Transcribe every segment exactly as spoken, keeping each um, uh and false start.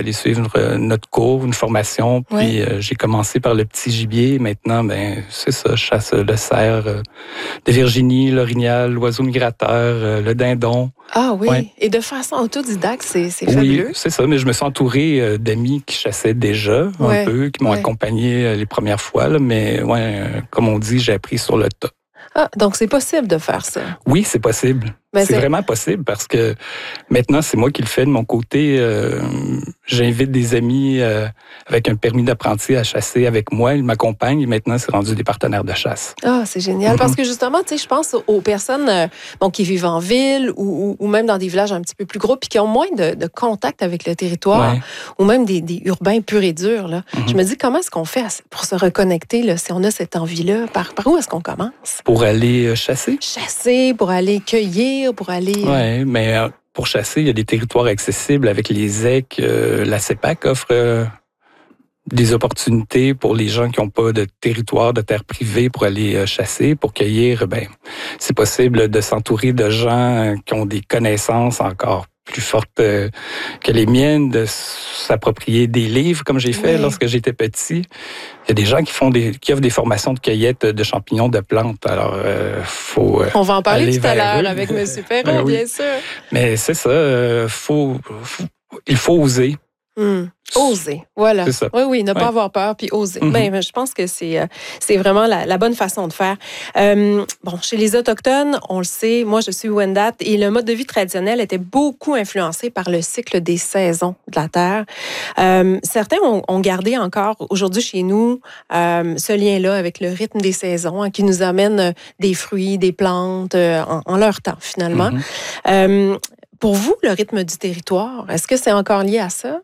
allé suivre euh, notre cours, une formation, puis Ouais. euh, j'ai commencé par le petit gibier. Maintenant, ben c'est ça, je chasse le cerf euh, de Virginie, l'orignal, l'oiseau migrateur, euh, le dindon. Ah oui, Ouais. et de façon autodidacte, c'est, c'est Oui, fabuleux. c'est ça, mais je me suis entouré euh, d'amis qui chassaient déjà un Ouais, peu, qui m'ont ouais. accompagné euh, les premières fois, là, mais ouais, euh, comme on dit, j'ai appris sur le tas. Ah, donc c'est possible de faire ça. Oui, c'est possible. Ben, c'est c'est... vraiment possible parce que maintenant, c'est moi qui le fais de mon côté. Euh, j'invite des amis euh, avec un permis d'apprenti à chasser avec moi. Ils m'accompagnent et maintenant, c'est rendu des partenaires de chasse. Ah, c'est génial. Mhm. Parce que justement, tu sais, je pense aux personnes euh, bon, qui vivent en ville ou, ou, ou même dans des villages un petit peu plus gros puis qui ont moins de, de contact avec le territoire Ouais. ou même des, des urbains purs et durs. Là. Mhm. Je me dis, comment est-ce qu'on fait pour se reconnecter là, si on a cette envie-là? Par, par où est-ce qu'on commence? Pour aller euh, chasser? Chasser, pour aller cueillir, pour aller... euh, Oui, mais euh, pour chasser, il y a des territoires accessibles avec les Z E C. Euh, la C E P A C offre euh, des opportunités pour les gens qui n'ont pas de territoire, de terre privée pour aller euh, chasser, pour cueillir. Ben, c'est possible de s'entourer de gens qui ont des connaissances encore plus fortes euh, que les miennes, de s'approprier des livres comme j'ai fait Oui. lorsque j'étais petit. Il y a des gens qui font des qui offrent des formations de cueillette de champignons, de plantes. Alors, euh, faut. Euh, On va en parler aller tout à vers l'heure eux. avec M. Perron, Ben oui. bien sûr. Mais c'est ça, euh, faut, faut, il faut oser. Hum. Oser, voilà. C'est ça. Oui, oui, ne pas Ouais. avoir peur puis oser. Mhm. Ben, je pense que c'est, euh, c'est vraiment la, la bonne façon de faire. Euh, bon, chez les Autochtones, on le sait, moi je suis Wendat et le mode de vie traditionnel était beaucoup influencé par le cycle des saisons de la Terre. Euh, certains ont, ont gardé encore aujourd'hui chez nous euh, ce lien-là avec le rythme des saisons hein, qui nous amène euh, des fruits, des plantes euh, en, en leur temps finalement. Mhm. Euh, pour vous, le rythme du territoire, est-ce que c'est encore lié à ça?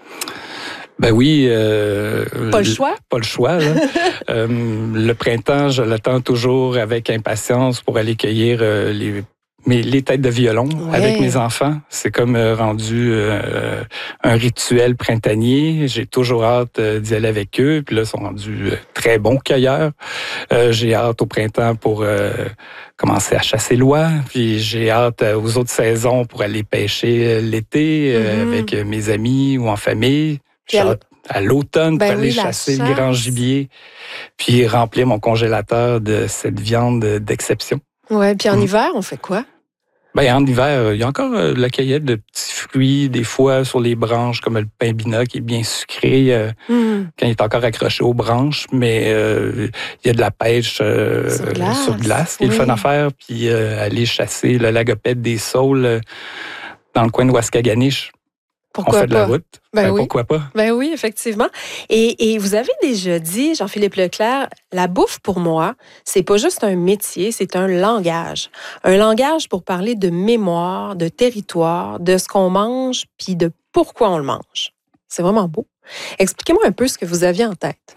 Ben oui. Euh, Pas le choix? Pas le choix. Là. euh, le printemps, je l'attends toujours avec impatience pour aller cueillir euh, les, mes, les têtes de violon Ouais. avec mes enfants. C'est comme euh, rendu euh, un rituel printanier. J'ai toujours hâte euh, d'y aller avec eux. Puis là, ils sont rendus euh, très bons cueilleurs. Euh, j'ai hâte au printemps pour euh, commencer à chasser l'oie. Puis j'ai hâte euh, aux autres saisons pour aller pêcher euh, l'été euh, Mhm. avec euh, mes amis ou en famille. Puis J'ai à l- hâte à l'automne Ben pour aller oui, la chasser chasse. le grand gibier, puis remplir mon congélateur de cette viande d'exception. Ouais, puis en Mhm. hiver, on fait quoi? Ben, en hiver, il y a encore euh, la cueillette de petits fruits, des fois sur les branches, comme le pimbina qui est bien sucré euh, Mhm. quand il est encore accroché aux branches, mais euh, il y a de la pêche euh, Sur glace. sur glace qui est Oui. le fun à faire, puis euh, aller chasser le lagopède des saules euh, dans le coin de Waskaganish. Pourquoi On fait de pas? la route. Ben Ben, oui. Pourquoi pas? Ben oui, effectivement. Et, et vous avez déjà dit, Jean-Philippe Leclerc, la bouffe pour moi, c'est pas juste un métier, c'est un langage. Un langage pour parler de mémoire, de territoire, de ce qu'on mange, puis de pourquoi on le mange. C'est vraiment beau. Expliquez-moi un peu ce que vous aviez en tête.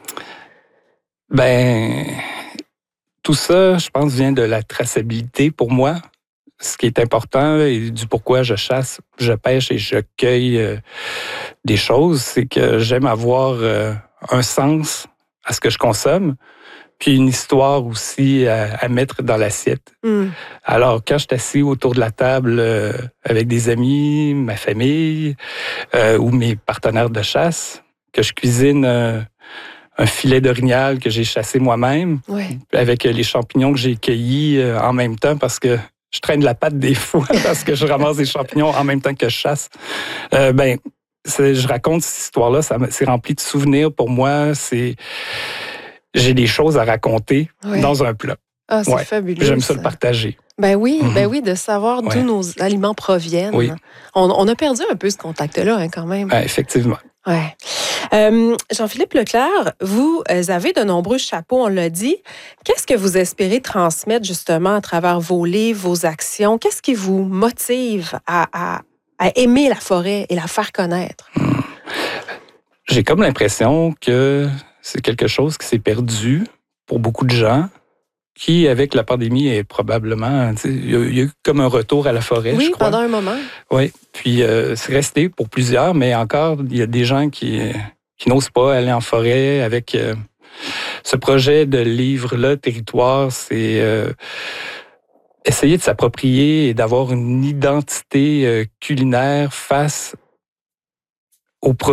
Ben, tout ça, je pense, vient de la traçabilité pour moi. Ce qui est important et du pourquoi je chasse, je pêche et je cueille euh, des choses, c'est que j'aime avoir euh, un sens à ce que je consomme, puis une histoire aussi à, à mettre dans l'assiette. Mm. Alors, quand je suis assis autour de la table euh, avec des amis, ma famille euh, ou mes partenaires de chasse, que je cuisine euh, un filet d'orignal que j'ai chassé moi-même, Ouais. avec les champignons que j'ai cueillis euh, en même temps parce que je traîne la patte des fois parce que je ramasse des champignons en même temps que je chasse. Euh, ben, c'est, je raconte cette histoire-là, ça, c'est rempli de souvenirs pour moi. C'est, j'ai des choses à raconter Ouais. dans un plat. Ah, c'est Ouais. fabuleux. J'aime ça ça. le partager. Ben oui, Mhm. ben oui, de savoir d'où Ouais. nos aliments proviennent. Oui. On, on a perdu un peu ce contact-là, hein, quand même. Ouais, effectivement. Ouais. Euh, Jean-Philippe Leclerc, vous avez de nombreux chapeaux, on l'a dit. Qu'est-ce que vous espérez transmettre justement à travers vos livres, vos actions? Qu'est-ce qui vous motive à, à, à aimer la forêt et la faire connaître? J'ai comme l'impression que c'est quelque chose qui s'est perdu pour beaucoup de gens, qui, avec la pandémie, est probablement... Il y, a, il y a eu comme un retour à la forêt, Oui, je crois. pendant un moment. Oui, puis euh, c'est resté pour plusieurs, mais encore, il y a des gens qui, qui n'osent pas aller en forêt avec euh, ce projet de livre-là, Territoire, c'est euh, essayer de s'approprier et d'avoir une identité euh, culinaire face aux produits